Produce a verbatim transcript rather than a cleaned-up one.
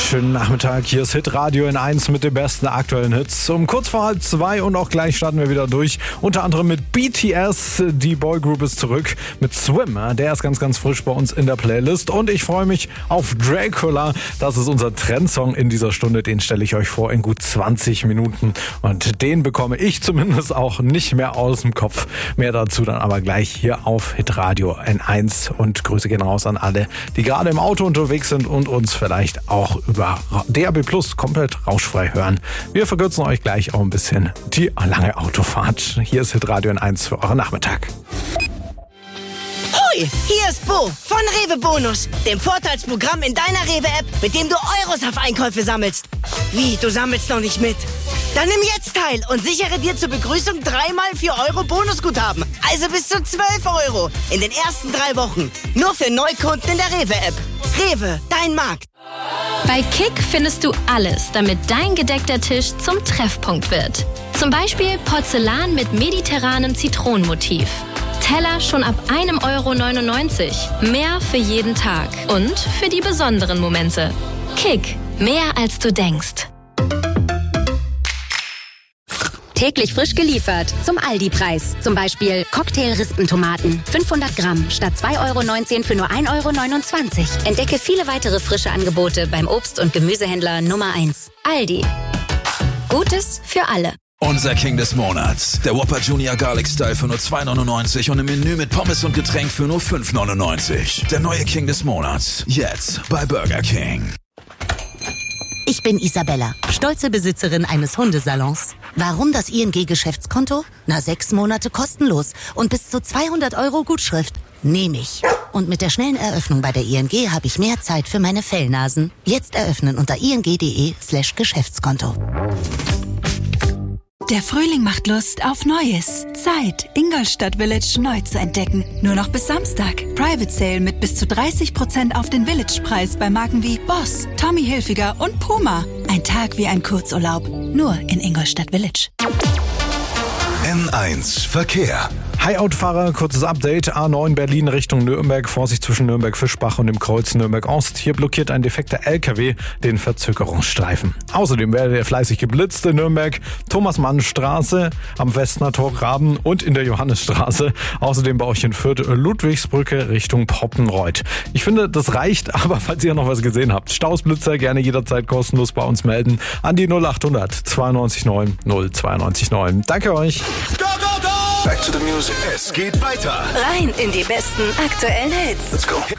wunderschönen Nachmittag. Hier ist Hitradio N eins mit den besten aktuellen Hits. Um kurz vor halb zwei und auch gleich starten wir wieder durch. Unter anderem mit B T S. Die Boygroup ist zurück mit Swim. Der ist ganz, ganz frisch bei uns in der Playlist. Und ich freue mich auf Dracula. Das ist unser Trendsong in dieser Stunde. Den stelle ich euch vor in gut zwanzig Minuten. Und den bekomme ich zumindest auch nicht mehr aus dem Kopf. Mehr dazu dann aber gleich hier auf Hitradio N eins. Und Grüße gehen raus an alle, die gerade im Auto unterwegs sind und uns vielleicht auch über D A B Plus komplett rauschfrei hören. Wir verkürzen euch gleich auch ein bisschen die lange Autofahrt. Hier ist Hitradio N eins für euren Nachmittag. Hoi, hier ist Bo von Rewe Bonus, dem Vorteilsprogramm in deiner Rewe-App, mit dem du Euros auf Einkäufe sammelst. Wie, du sammelst noch nicht mit? Dann nimm jetzt teil und sichere dir zur Begrüßung dreimal vier Euro Bonusguthaben. Also bis zu zwölf Euro in den ersten drei Wochen. Nur für Neukunden in der Rewe-App. Rewe, dein Markt. Bei Kick findest du alles, damit dein gedeckter Tisch zum Treffpunkt wird. Zum Beispiel Porzellan mit mediterranem Zitronenmotiv. Teller schon ab einem Euro neunundneunzig. Mehr für jeden Tag und für die besonderen Momente. Kick, mehr als du denkst. Täglich frisch geliefert zum Aldi-Preis. Zum Beispiel Cocktail-Rispentomaten. fünfhundert Gramm statt zwei Euro neunzehn für nur ein Euro neunundzwanzig. Entdecke viele weitere frische Angebote beim Obst- und Gemüsehändler Nummer eins. Aldi. Gutes für alle. Unser King des Monats. Der Whopper Junior Garlic Style für nur zwei neunundneunzig und im Menü mit Pommes und Getränk für nur fünf neunundneunzig. Der neue King des Monats. Jetzt bei Burger King. Ich bin Isabella, stolze Besitzerin eines Hundesalons. Warum das I N G-Geschäftskonto? Na, sechs Monate kostenlos und bis zu zweihundert Euro Gutschrift. Nehme ich. Und mit der schnellen Eröffnung bei der I N G habe ich mehr Zeit für meine Fellnasen. Jetzt eröffnen unter ing.de slash Geschäftskonto. Der Frühling macht Lust auf Neues. Zeit, Ingolstadt Village neu zu entdecken. Nur noch bis Samstag. Private Sale mit bis zu dreißig Prozent auf den Village-Preis bei Marken wie Boss, Tommy Hilfiger und Puma. Ein Tag wie ein Kurzurlaub. Nur in Ingolstadt Village. N eins Verkehr. Hi-Out-Fahrer, kurzes Update. A neun Berlin Richtung Nürnberg. Vorsicht zwischen Nürnberg-Fischbach und dem Kreuz Nürnberg-Ost. Hier blockiert ein defekter L K W den Verzögerungsstreifen. Außerdem werde fleißig geblitzt in Nürnberg. Thomas-Mann-Straße am Westner Torgraben und in der Johannesstraße. Außerdem bei euch in Fürth Ludwigsbrücke Richtung Poppenreuth. Ich finde, das reicht, aber falls ihr noch was gesehen habt, Stausblitzer gerne jederzeit kostenlos bei uns melden an die null achthundert zweiundneunzig neun null zweiundneunzig neun. Danke euch. Go, go, go! Back to the music. Es geht weiter. Rein in die besten aktuellen Hits. Let's go.